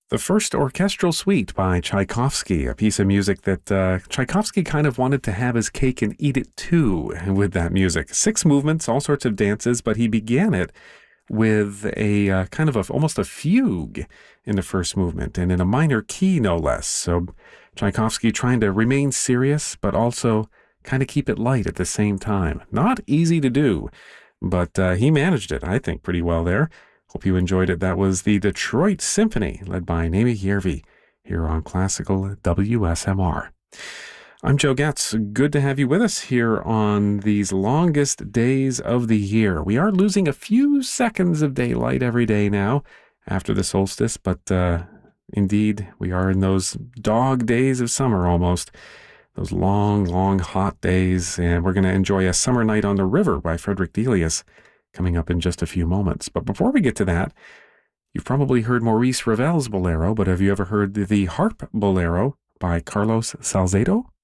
The First Orchestral Suite by Tchaikovsky, a piece of music that Tchaikovsky kind of wanted to have his cake and eat it too with that music. Six movements, all sorts of dances, but he began it with a kind of almost a fugue in the first movement and in a minor key, no less. So Tchaikovsky trying to remain serious, but also kind of keep it light at the same time. Not easy to do, but he managed it, I think, pretty well there. Hope you enjoyed it. That was the Detroit Symphony, led by Naomi Järvi, here on Classical WSMR. I'm Joe Getz. Good to have you with us here on these longest days of the year. We are losing a few seconds of daylight every day now after the solstice, but indeed, we are in those dog days of summer almost. Those long, long, hot days, and we're going to enjoy A Summer Night on the River by Frederick Delius coming up in just a few moments. But before we get to that, you've probably heard Maurice Ravel's Bolero, but have you ever heard the Harp Bolero by Carlos Salcedo?